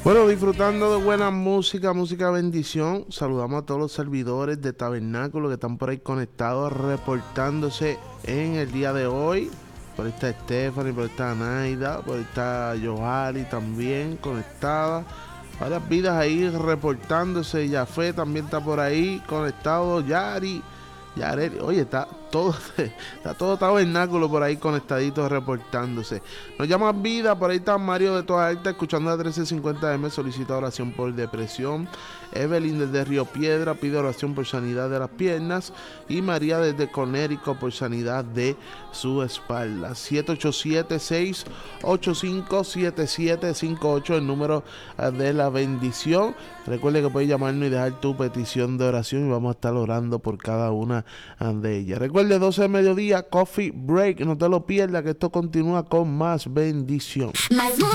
Bueno, disfrutando de buena música, música bendición. Saludamos a todos los servidores de Tabernáculo que están por ahí conectados, reportándose en el día de hoy. Por ahí está Stephanie, por ahí está Naida, por ahí está Johari también conectada. Varias vidas ahí reportándose. Yafé también está por ahí conectado. Yari. Yareli, oye, está todo tabernáculo por ahí conectadito reportándose. Nos llaman vida, por ahí está Mario de Toda Alta escuchando a 1350M, solicita oración por depresión. Evelyn desde Río Piedra pide oración por sanidad de las piernas. Y María desde Conérico por sanidad de su espalda. 787-685-7758, el número de la bendición. Recuerde que puede llamarnos y dejar tu petición de oración y vamos a estar orando por cada una de ellas. Recuerde, 12 de mediodía, coffee break, no te lo pierdas, que esto continúa con más bendición.